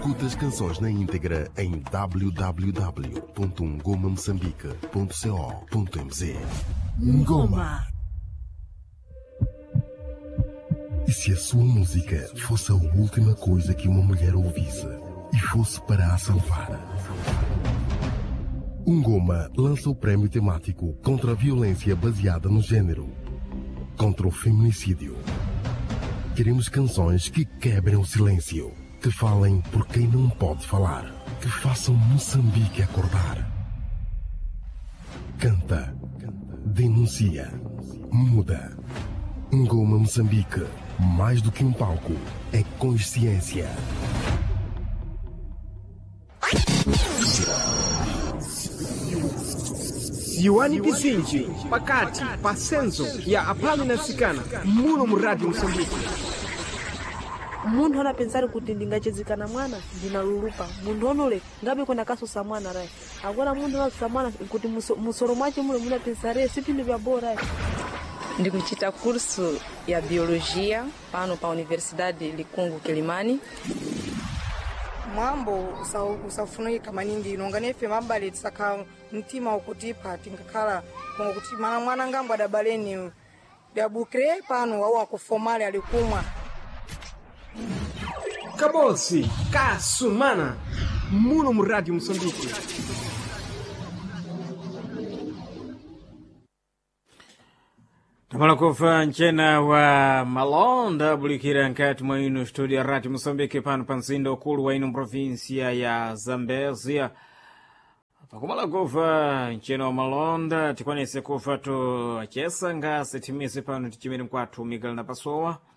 Escuta as canções na íntegra em www.ngomamoçambique.co.mz. Ngoma. E se a sua música fosse a última coisa que uma mulher ouvisse e fosse para a salvar? Ngoma lança o prémio temático contra a violência baseada no género, contra o feminicídio. Queremos canções que quebrem o silêncio, que falem por quem não pode falar, que façam Moçambique acordar. Canta, denuncia, muda. Ngoma Moçambique, mais do que um palco, é consciência. Ziwani Kisinji, pakati pa senzo ya apali na sikana muno mu Radio Moçambique. Mundu anapensari kuti ndingachezekana mwana ndinalulupa mundu onole ngabe kwenda kasosa mwana rai agora mundu anasosa mwana kuti musoro mwache mule munapensare sipindu vya bora. Ndikuchita curso ya biologia pano pa Universidade Likungu Kilimani. Mambo usafunika manindi inonganefe mambale tsaka mtima ukutipa tingakhala kuti mwana ngambo adabaleni dabukre pano au akufomale alikumwa Kabosi kasumana muno mu Radio Moçambique. Tamalakofa nchena wa Malonda bulikira nkati mwa ino studio ya Radio Moçambique pano pansindo ukulu wa ino provinsia ya Zambezia. Pakumalakofa nchena wa Malonda tikwanese kufa to achesa nga setimise pano tichimene mkwatu Miguel na Pasowa.